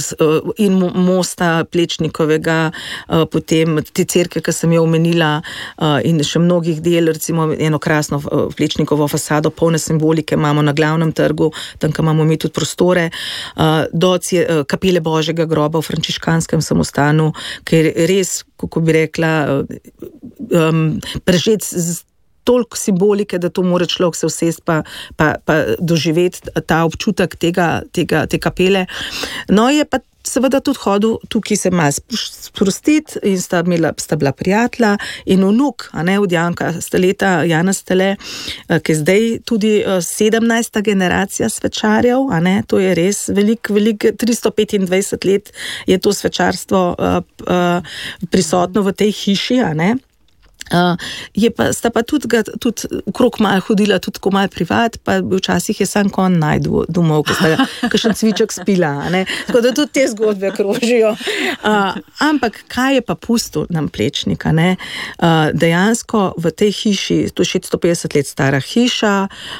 F: in mosta Plečnikovega, potem te cerkve, ki sem jo omenila, in še mnogih del, recimo eno krasno Plečnikovo fasado, polne simbolike imamo na glavnem trgu, tam, ko imamo mi tudi prostore, do kapele Božjega groba v frančiškanskem samostanu, ker res, kako bi rekla, prežet z toliko simbolike, da to mora človek se usesti pa, pa, pa doživeti ta občutek tega, tega, te kapele. No, je pa seveda tudi hodil tukaj se malo sprostiti in sta, imela, sta bila prijatelja in vnuk, a ne, od Janka Staleta, Jana Stale, ki je zdaj tudi sedemnajsta generacija svečarjev, a ne, to je res velik, velik, tristo petindvajset let je to svečarstvo uh, uh, prisotno v tej hiši, a ne. Uh, je pa, sta pa tudi, ga, tudi okrog malo hodila, tudi ko malo privat, pa včasih je sam kon najdu domov, ko sta ga kakšen cviček spila, ne? Tako da tudi te zgodbe krožijo. Uh, ampak kaj je pa pustil nam Plečnik, ne? Uh, dejansko v tej hiši, to je šeststo petdeset let stara hiša,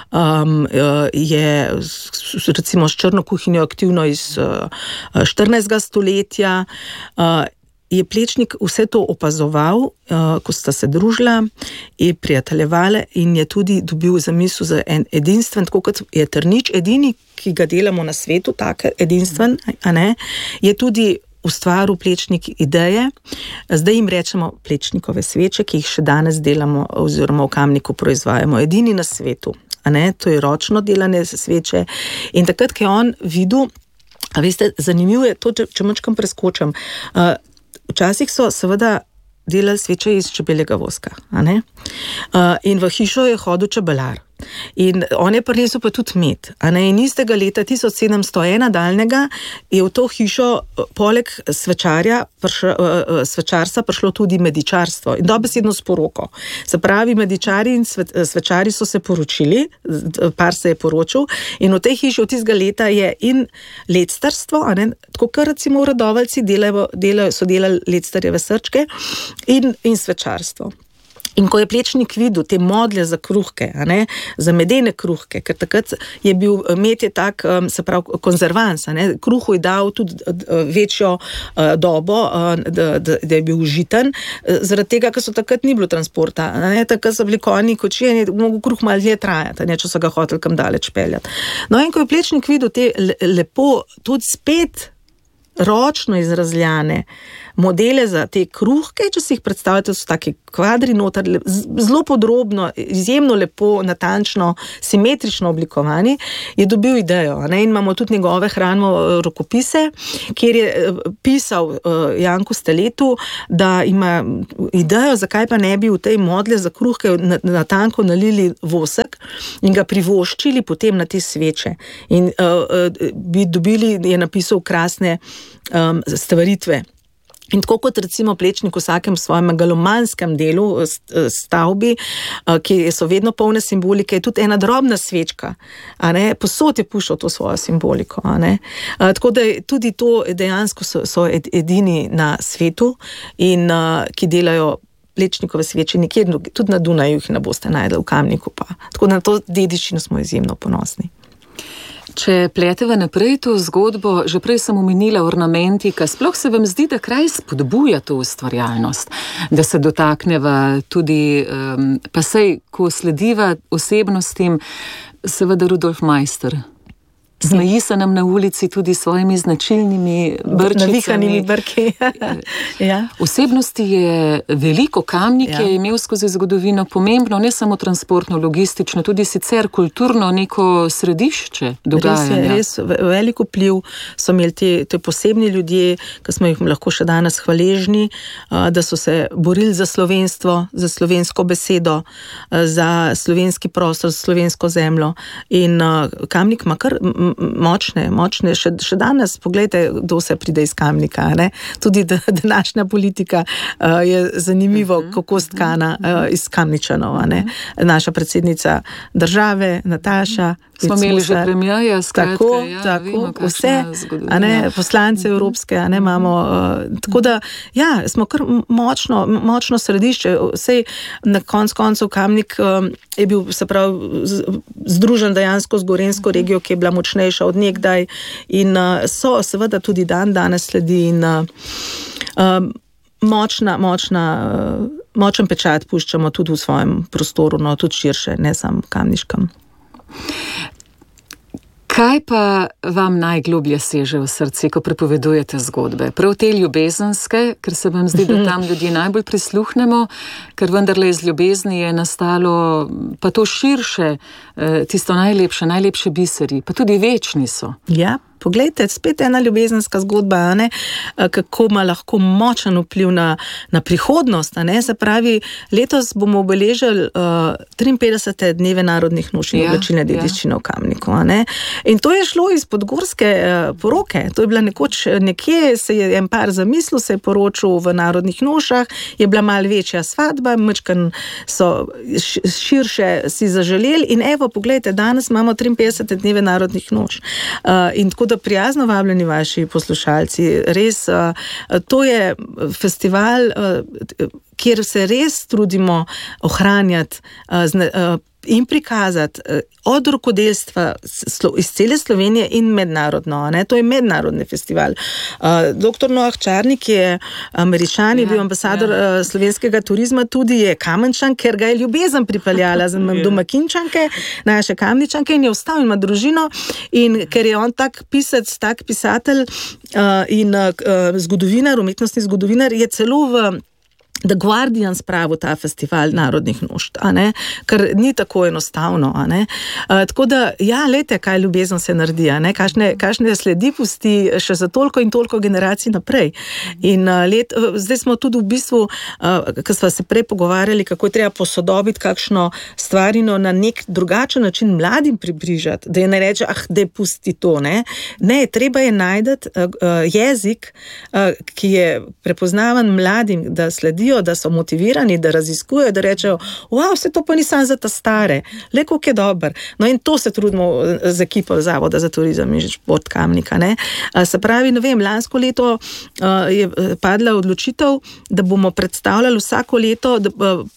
F: um, uh, je recimo s črno kuhinjo aktivno iz uh, štirinajstega stoletja, uh, je Plečnik vse to opazoval, uh, ko sta se družila in prijateljevali in je tudi dobil zamisel za en edinstven, tako kot je Trnič, edini, ki ga delamo na svetu, tak edinstven, a ne, je tudi ustvaril Plečnik ideje. Zdaj jim rečemo Plečnikove sveče, ki jih še danes delamo oziroma v Kamniku proizvajamo, edini na svetu, a ne, to je ročno delane sveče. In takrat, ko je on videl, a veste, zanimivo je to, če, če mačkam preskočam, uh, včasih so seveda delali sveče iz čebeljega voska, a ne? Uh, in v hišo je hodil čebelar. In on je prinesel pa tudi med. A ne, in istega leta tisoč sedemsto ena daljnega je v to hišo poleg svečarja, prš, svečarstva prišlo tudi medičarstvo in dobesedno s poroko. Se pravi, medičari in svet, svečari so se poročili, par se je poročil in v tej hiši od tistega leta je in lectarstvo, a ne, tako kar recimo radovalci delajo, delajo, so delali lectarjeve srčke in, in svečarstvo. In ko je Plečnik videl te modle za kruhke, a ne, za medene kruhke, ker takrat je bil med je tak, se pravi, konzervans, a ne, kruhu je dal tudi večjo dobo, da, da, da je bil užiten, zaradi tega, ker so takrat ni bilo transporta, a ne, takrat so bili konji, kočije, in je mogel kruh malo dlje trajati, a ne, če so ga hoteli kam daleč peljati. No, in ko je Plečnik videl te lepo, tudi spet ročno izrazljane modele za te kruhke, če si jih predstavljate, so taki kvadri noter, zelo podrobno, izjemno lepo, natančno, simetrično oblikovani, je dobil idejo. Ne? In imamo tudi njegove hranimo rokopise, kjer je pisal Janku Steletu, da ima idejo, zakaj pa ne bi v tej modle za kruhke natanko nalili vosek in ga privoščili potem na te sveče. In uh, bi dobili, je napisal krasne um, stvaritve. In tako kot recimo Plečnik v vsakem svojem megalomanskem delu stavbi, ki so vedno polne simbolike, je tudi ena drobna svečka, a ne, posod je puščal to svojo simboliko, a ne. Tako da tudi to dejansko so, so edini na svetu in ki delajo Plečnikove sveče nikjer, tudi na Dunaju jih ne boste najdli, v Kamniku pa. Tako da na to dediščino smo izjemno ponosni.
E: Če pleteva naprej to zgodbo, že prej sem omenila ornamentika, sploh se vam zdi, da kraj spodbuja to ustvarjalnost, da se dotakneva tudi, um, pa sej, ko slediva osebnostim, seveda Rudolf Meister. Zmeji se nam na ulici tudi svojimi značilnimi brčicami.
F: Navihanimi brki. Ja.
E: Osebnosti je veliko, Kamnik
F: Ja.
E: je imel skozi zgodovino pomembno, ne samo transportno, logistično, tudi sicer kulturno neko središče dogajanja.
F: Res je, res veliko vpliv so imeli te, te posebni ljudje, ki smo jih lahko še danes hvaležni, da so se borili za slovenstvo, za slovensko besedo, za slovenski prostor, za slovensko zemljo. In Kamnik ima kar močne, močne, še, še danes, pogledajte, kdo se pride iz Kamnika, ne? Tudi današnja politika uh, je zanimivo, uh-huh. kako stkana uh, iz Kamničanov, ne? Naša predsednica države, Nataša,
E: Smo imeli že premijeja, skratka,
F: tako,
E: ja,
F: tako,
E: vemo,
F: vse, a ne, poslance evropske, a ne, imamo, uh, tako da, ja, smo kar močno, močno središče, sej na konc koncev Kamnik um, je bil, se pravi, združen dejansko z Gorenjsko regijo, ki je bila močnejša od nekdaj in uh, so seveda tudi dan danes sledi in uh, um, močna, močna, uh, močen pečat puščamo tudi v svojem prostoru, no, tudi širše, ne samo kamniškem.
E: Kaj pa vam najgloblje seže v srce, ko prepovedujete zgodbe? Prav te ljubezenske, ker se vam zdi, da tam ljudje najbolj prisluhnemo, ker vendarle iz ljubezni je nastalo pa to širše, tisto najlepše, najlepše biseri, pa tudi večni so.
F: Ja. Poglejte, spet ena ljubezenska zgodba, a ne, kako ima lahko močen vpliv na, na prihodnost, a ne, se pravi, letos bomo obeležili uh, triinpetdesete dneve narodnih noš in
E: Ja,
F: oblačilne dediščine v Kamniku, a ne, in to je šlo iz podgorske uh, poroke, to je bila nekoč nekje, se je en par zamislil, se je poročil v narodnih nošah, je bila malo večja svadba, mečkan so širše si zaželeli in evo, poglejte, danes imamo triinpetdesete dneve narodnih noš uh, in tako da prijazno vabljeni vaši poslušalci, res, to je festival, kjer se res trudimo ohranjati in prikazati od rokodelstva iz cele Slovenije in mednarodno, ne? To je mednarodni festival. Doktor Noah Čarnik je Američan, je bil ambasador ja. slovenskega turizma, tudi je Kamenčan, ker ga je ljubezen pripeljala z domakinčanke, naše Kamničanke in je ostal in ima družino in ker je on tak pisec, tak pisatelj in zgodovinar, umetnostni zgodovinar, je celo v The Guardian spravil ta festival narodnih nošt, a ne, ker ni tako enostavno, a ne. Uh, tako da, ja, lejte, kaj ljubezen se naredi, a ne, kakšne, kakšne sledi pusti še za toliko in toliko generacij naprej. In uh, let, uh, zdaj smo tudi v bistvu, uh, ko smo se prej pogovarjali, kako je treba posodobiti kakšno stvarino na nek drugačen način mladim približati, da je ne reče, ah, da je pusti to, ne. Ne, treba je najdeti uh, uh, jezik, uh, ki je prepoznavan mladim, da sledijo, da so motivirani, da raziskujejo, da rečejo, wow, vse to pa ni samo za ta stare, le koliko je dober. No in to se trudimo z ekipo Zavoda za turizem in šport Kamnika, ne. Se pravi, ne vem, lansko leto uh, je padla odločitev, da bomo predstavljali vsako leto, da, uh,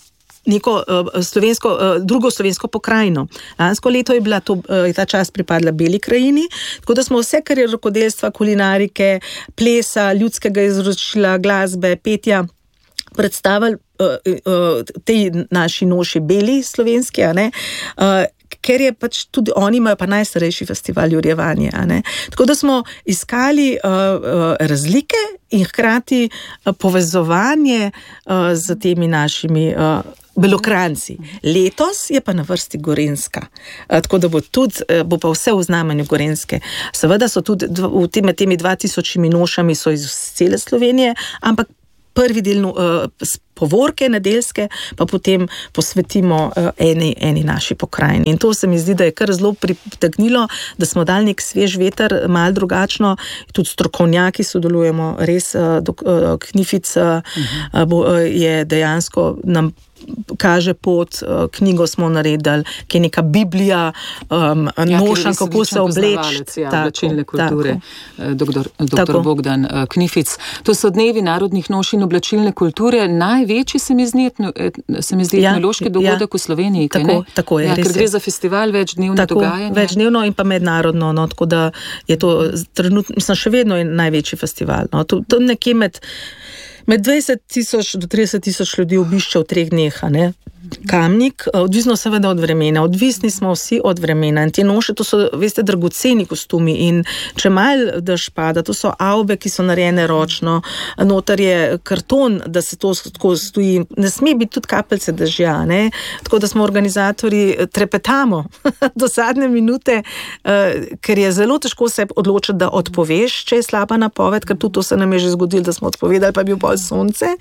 F: neko uh, slovensko, uh, drugo slovensko pokrajino. Lansko leto je bila to, uh, ta čast pripadla Beli krajini, tako da smo vse, kar je rokodelstva, kulinarike, plesa, ljudskega izročila, glasbe, petja, predstavili uh, uh, tej naši noši beli slovenski, a ne, uh, ker je pač tudi, oni imajo pa najstarejši festival Jurjevanje, a ne. Tako da smo iskali uh, uh, razlike in hkrati uh, povezovanje uh, z temi našimi uh, Belokranci. Letos je pa na vrsti Gorenjska. Uh, tako da bo tudi, uh, bo pa vse v znamenju Gorenjske. Seveda so tudi v tem, med temi dva tisočimi nošami so iz cele Slovenije, ampak prvi del uh, povorke nedeljske, pa potem posvetimo uh, eni, eni naši pokrajini. In to se mi zdi, da je kar zelo pritegnilo, da smo dali nek svež veter, malo drugačno, tudi strokovnjaki sodelujemo, res uh, dok, uh, Knific uh, uh, bo, uh, je dejansko nam kaže pot, knjigo smo naredili, ki je neka Biblija, um, ja, nošan, kako se obleči.
E: Ja, oblačilne kulture, doktor, doktor Bogdan Knific. To so dnevi narodnih noš in oblačilne kulture. Največji se mi zdi, se mi zdi ja, etnološki dogodek ja, v Sloveniji.
F: Tako,
E: ne?
F: tako je.
E: Ja, ker gre za festival večdnevno dogajanje.
F: Večdnevno in pa mednarodno, no, tako da je to trenutno, mislim, še vedno je največji festival. No, to, to nekje med Med dvajset tisoč do trideset tisoč ljudi obišče v treh dneh, a ne? Kamnik, odvisno seveda od vremena, odvisni smo vsi od vremena in te noše, to so, veste, dragoceni kostumi in če malo dež pada, to so avbe, ki so narejene ročno, noter je karton, da se to tako stoji, ne sme biti tudi kapelce dežja, ne, tako da smo organizatorji, trepetamo do zadnje minute, ker je zelo težko se odločiti, da odpoveš, če je slaba napoved, ker tudi to se nam je že zgodilo, da smo odpovedali, pa je bil pol sonce,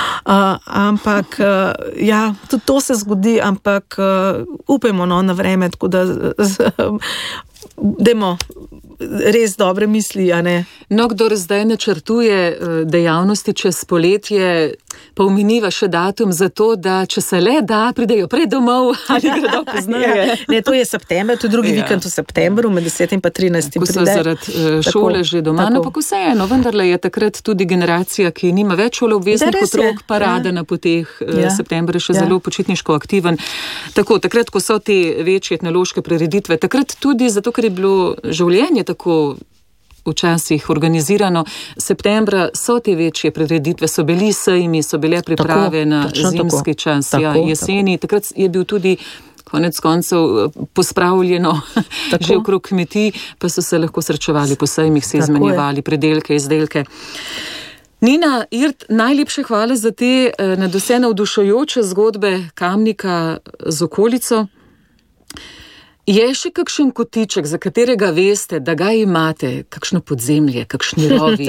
F: ampak ja, tudi to se zgodi, ampak uh, upajmo no, na vreme, tako da dajmo res dobre misli, a ne?
E: No, kdor zdaj načrtuje dejavnosti čez poletje, pa omeniva še datum za to, da če se le da, pridejo prej domov ali gredo poznaje.
F: Ne, to je september, to je drugi ja. vikend v septembru, med desetim pa trinajstim
E: Ko so
F: pride.
E: zaradi uh, šole tako, že doma, no pa vseeno, vendarle je takrat tudi generacija, ki nima več šole obveznih otrok, pa rada ja. na poteh, ja. september je še ja. zelo počitniško aktiven. Tako, takrat, ko so te večje etnološke prireditve, takrat tudi zato, ker je bilo življenje tako včasih organizirano. Septembra so te večje prireditve, so bili sejmi, so bile priprave tako, na zimski tako. čas, tako, ja, jeseni. Tako. Takrat je bil tudi konec koncev pospravljeno že okrog kmetij, pa so se lahko srečevali po sejmih, se izmenjevali predelke, izdelke. Nina Irt, najlepše hvala za te nadvse navdušujoče zgodbe Kamnika z okolico. Je še kakšen kotiček, za katerega veste, da ga imate, kakšno podzemlje, kakšni rovi,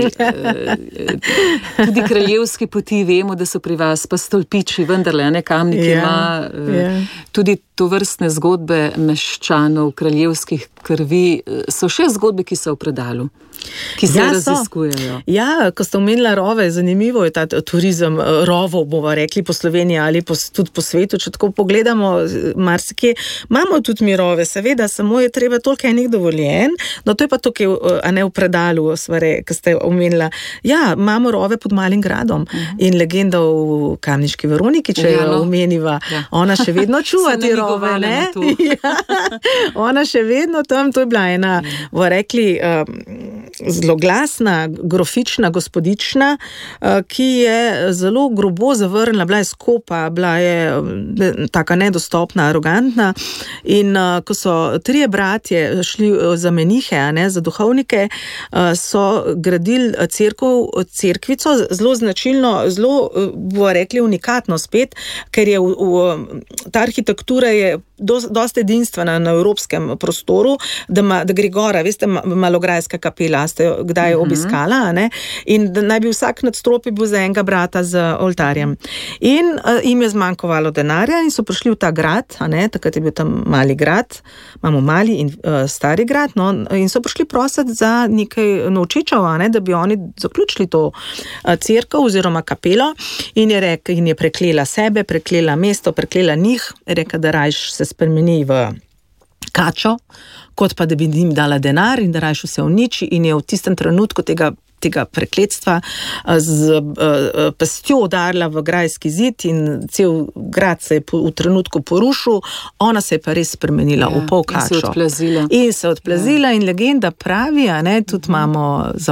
E: tudi kraljevski poti, vemo, da so pri vas, pa stolpiči, vendarle, ne, Kamnik yeah, ima yeah. tudi to vrstne zgodbe meščanov, kraljevskih krvi, so še zgodbe, ki so v predalu, ki se ja, raziskujejo.
F: Ja, ko ste omenila rove, zanimivo je ta turizem rovov, bomo rekli po Sloveniji ali po, tudi po svetu, če tako pogledamo marsikje, imamo tudi mi rove, seveda, samo je treba toliko enih dovoljen, no to je pa tukaj, a ne v predalu, svare, ki ste omenila. Ja, imamo rove pod Malim gradom uh-huh. in legenda v Kamniški Veroniki, če ja, no. jo omeniva, ja. ona še vedno čuva te rove, ne? Ja, ona še vedno tam, to je bila ena, bomo rekli, um, zloglasna, grofična gospodična, uh, ki je zelo grobo zavrnila, bila je skopa, bila je ne, taka nedostopna, arogantna in uh, ko so trije bratje šli za menihe, a ne, za duhovnike, so gradili cerkev, cerkvico, zelo značilno, zelo, bomo rekli, unikatno spet, ker je v, v, ta arhitektura je dosti edinstvena na evropskem prostoru, da, ma, da gre gora, veste, Malograjska kapela, ste kdaj uh-huh. obiskala, a ne, in da naj bi vsak nadstropje bil za enega brata z oltarjem. In uh, jim je zmanjkovalo denarja in so prišli v ta grad, a ne, takrat je bil tam mali grad, imamo mali in uh, stari grad, no, in so prišli prositi za nekaj novčičev, a ne, da bi oni zaključili to uh, cerkev oziroma kapelo in je rekel, in je preklela sebe, preklela mesto, preklela njih, rekel, da rajš se spremeni v kačo, kot pa da bi jim dala denar in da rajš vse uniči in je v tistem trenutku tega tega prekletstva z pestjo udarila v grajski zid in cel grad se je v trenutku porušil, ona se je pa res spremenila ja, v polkačo.
E: In se odplazila.
F: In se odplazila ja. In legenda pravi, a ne, tudi imamo za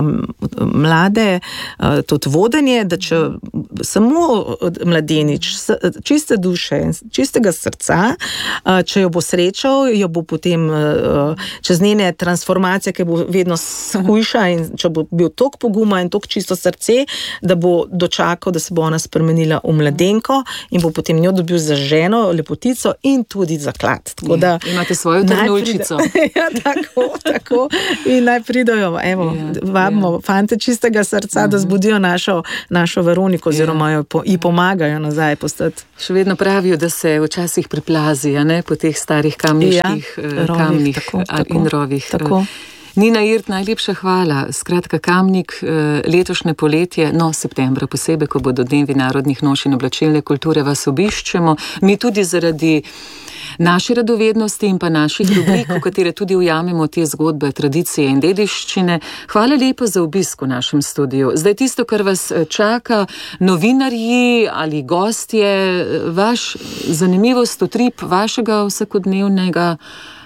F: mlade tudi vodenje, da če samo mladenič čiste duše, čistega srca, če jo bo srečal, jo bo potem čez njene transformacije, ki bo vedno hujša in če bo bil tok poguma in tok čisto srce, da bo dočakal, da se bo ona spremenila v mladenko in bo potem njo dobil za ženo, lepotico in tudi za klad. Tako da
E: imate svojo trnulčico.
F: Ja, tako, tako. In naj pridajo, evo, ja, vabimo ja. Fante čistega srca, uh-huh. da zbudijo našo, našo Veroniko, oziroma jo po, ji pomagajo nazaj postati.
E: Še vedno pravijo, da se včasih priplazi, a ne, po teh starih kamniških ja, kamnih tako, tako, in rovih.
F: Tako.
E: Nina Irt, najlepša hvala. Skratka, Kamnik, letošnje poletje, no, septembra posebej, ko bodo dnevi narodnih noš in oblačilne kulture, vas obiščemo. Mi tudi zaradi naše radovednosti in pa naših rubrik, v katere tudi ujamemo te zgodbe, tradicije in dediščine. Hvala lepo za obisk v našem studiu. Zdaj tisto, kar vas čaka, novinarji ali gostje, vaš zanimivost, utrip vašega vsakodnevnega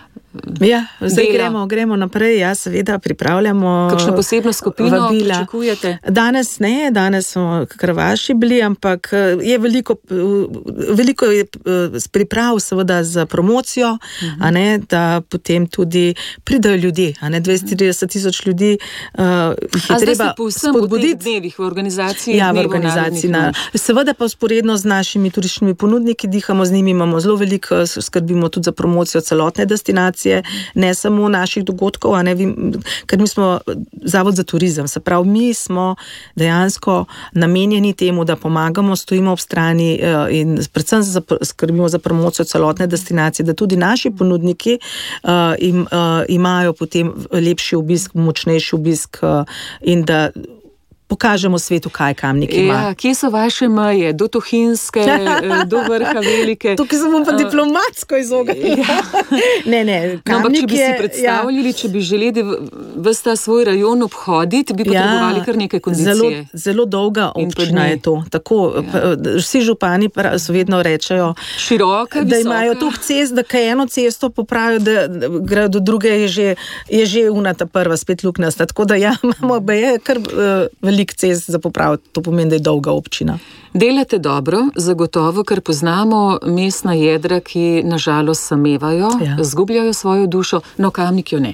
F: Ja, zdaj
E: dela.
F: gremo, gremo naprej, ja, seveda pripravljamo.
E: Kakšno posebno skupino
F: vabila.
E: Pričakujete?
F: Danes ne, danes smo krvaši bili, ampak je veliko, veliko je priprav seveda za promocijo, uh-huh. a ne, da potem tudi pridajo ljudi, a ne, dvesto trideset tisoč ljudi, uh, jih je
E: a
F: treba spodbuditi.
E: V dnevih, v organizaciji?
F: Ja, v organizaciji. Na, seveda pa sporedno z našimi turističnimi ponudniki dihamo, z njimi imamo zelo veliko, skrbimo tudi za promocijo celotne destinacije, ne samo naših dogodkov, a ne, ker mi smo zavod za turizem, se pravi, mi smo dejansko namenjeni temu, da pomagamo, stojimo ob strani in predvsem skrbimo za promocijo celotne destinacije, da tudi naši ponudniki uh, im, uh, imajo potem lepši obisk, močnejši obisk uh, in da pokažemo svetu, kaj Kamnik ima.
E: Ja, kje so vaše meje? Do Tuhinjske, do vrha Velike?
F: Tukaj se bom pa diplomatsko izognila. Ja. Ne, ne, Kamnik
E: no, ampak če bi
F: je,
E: si predstavljali, ja. če bi želeli ves ta svoj rajon obhoditi, bi potrebovali ja, kar nekaj kondicije.
F: Zelo, zelo dolga občina je to. Tako, ja. Vsi župani so vedno rečejo,
E: široka,
F: da imajo toliko cest, da kaj eno cesto popravijo, da grejo do druge, je že, je že unata prva spet luknjasta. Tako da ja, imamo je kar uh, velik cest za popraviti, to pomeni, da je dolga občina.
E: Delate dobro, zagotovo, ker poznamo mestna jedra, ki nažalost samevajo, ja. Zgubljajo svojo dušo, no Kamnik jo ne.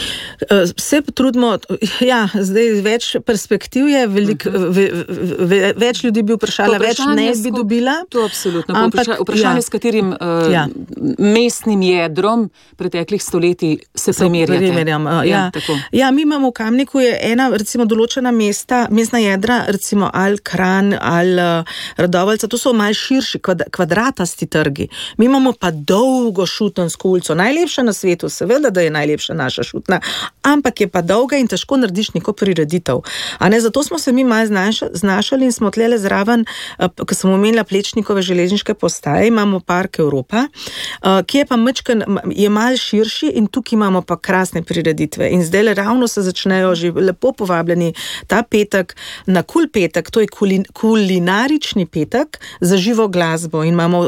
F: Se trudimo, ja, zdaj več perspektiv je, velik, ve, ve, več ljudi bi vprašala, več ne bi dobila.
E: To absolutno. Ampak, vprašanje, ja. S katerim uh, ja. mestnim jedrom preteklih stoletij se primerjate.
F: Primerjam, uh, ja.
E: Ja,
F: ja, mi imamo v Kamniku je ena, recimo, določena mesta, mestna jedra, recimo ali Kranj, ali uh, Radoveljca, to so malo širši, kvad, kvadratasti trgi. Mi imamo pa dolgo šutensko ulico, najlepša na svetu, seveda, da je najlepša naša šutna, ampak je pa dolga in težko narediš neko prireditev. A ne, zato smo se mi malo znašali in smo tlele zraven, ko sem omenila Plečnikove železniške postaje, imamo Park Evropa, ki je pa mečken, je malo širši in tukaj imamo pa krasne prireditve. In zdaj ravno se začnejo že lepo povabljeni ta petek, na kul petek, to je kulin, kulinarični petek za živo glasbo in imamo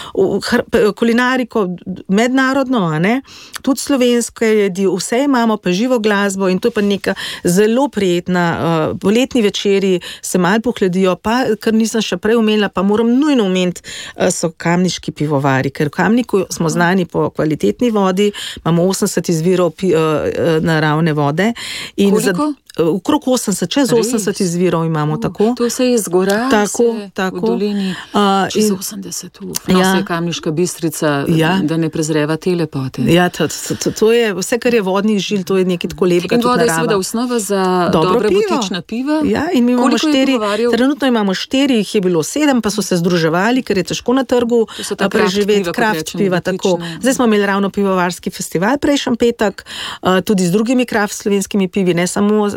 F: kulinariko mednarodno, a ne, tudi slovenske jedi, vse imamo pa živo glasbo in to je pa neka zelo prijetna, uh, poletni večeri se malo pohledijo, pa, kar nisem še prej omenila, pa moram nujno omeniti, uh, so kamniški pivovari, ker v Kamniku smo znani po kvalitetni vodi, imamo osemdeset izvirov pi, uh, naravne vode. In
E: koliko?
F: Okrog osemdeset, čez osemdeset izvirov imamo,
E: uh,
F: tako.
E: To se je iz gora,
F: tako,
E: se
F: tako.
E: V dolini, uh, čez in, osemdeset, uf, no, ja. Se je Kamniška Bistrica, ja. Da ne prezreva te lepote.
F: Ja, to, to, to je vse, kar je vodnih žil, to je nekaj tako lepega.
E: In voda je seveda osnova za
F: dobro
E: dobra
F: pivo.
E: Butična piva.
F: Ja, in mi imamo štiri, trenutno imamo štiri, jih je bilo sedem, pa so se združevali, ker je težko na trgu preživeti kraft piva, tako. Zdaj smo imeli ravno pivovarski festival prejšnji petek, uh, tudi z drugimi kraft slovenskimi pivi, ne samo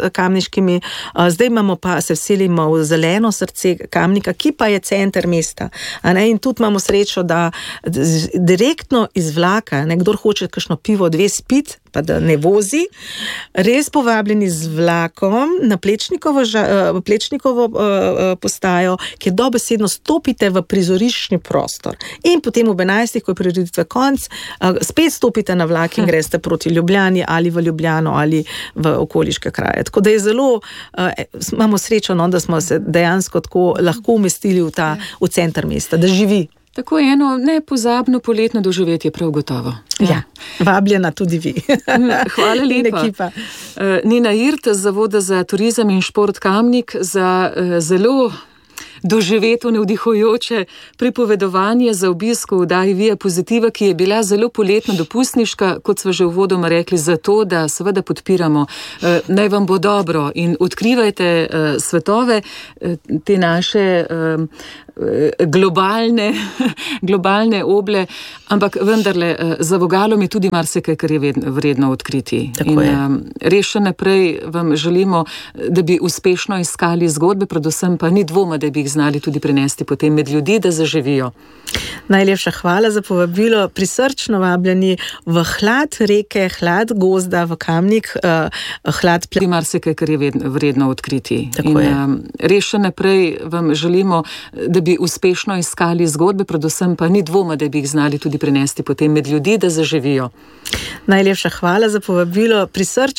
F: kamniškimi, zdaj imamo pa, se vselimo v zeleno srce Kamnika, ki pa je center mesta. A ne? In tudi imamo srečo, da direktno iz vlaka, ne, kdor hoče kakšno pivo, dve spit, pa da ne vozi, res povabljeni z vlakom na Plečnikovo, ža, Plečnikovo uh, postajo, kjer dobesedno stopite v prizoriščni prostor. In potem ob enajstih, ko je prireditve konc, uh, spet stopite na vlak in greste proti Ljubljani ali v Ljubljano ali v okoliške kraje. Tako da je zelo, uh, imamo srečo, no, da smo se dejansko tako lahko umestili v ta v center mesta, da živi.
E: Tako je eno nepozabno poletno doživetje, prav gotovo.
F: Ja, ja. Vabljena tudi vi.
E: Hvala lepa. Nina Irt z Zavoda za turizem in šport Kamnik za zelo doživeto, navdihujoče pripovedovanje za obisk v oddaji Via Positiva, ki je bila zelo poletno dopustniška, kot smo že uvodoma rekli, zato, da seveda podpiramo. Naj vam bo dobro in odkrivajte svetove, te naše globalne, globalne oble, ampak vendarle za vogalom je tudi marsikaj, kar je vredno odkriti.
F: Tako je.
E: In res še naprej vam želimo, da bi uspešno iskali zgodbe, predvsem pa ni dvoma, da bi jih znali tudi prenesti potem med ljudi, da zaživijo.
F: Najlepša hvala za povabilo, prisrčno vabljeni v hlad reke, hlad gozda v Kamnik, uh, hlad ple...
E: marsikaj, kar je vredno odkriti.
F: Tako
E: In
F: je.
E: res še naprej vam želimo, da bi uspešno iskali zgodbe, predvsem pa ni dvoma, da bi jih znali tudi prenesti potem med ljudi, da zaživijo.
F: Najlepša hvala za povabilo, prisrčno